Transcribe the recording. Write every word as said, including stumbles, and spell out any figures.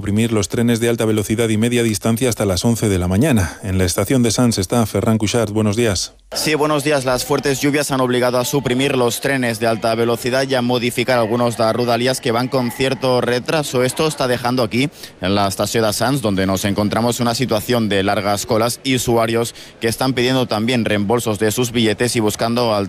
suprimir los trenes de alta velocidad y media distancia hasta las once de la mañana. En la estación de Sants está Ferran Cuixart. Buenos días. Sí, buenos días. Las fuertes lluvias han obligado a suprimir los trenes de alta velocidad y a modificar algunos de Rodalies que van con cierto retraso. Esto está dejando aquí, en la estación de Sants, donde nos encontramos, una situación de largas colas y usuarios que están pidiendo también reembolsos de sus billetes y buscando alternativas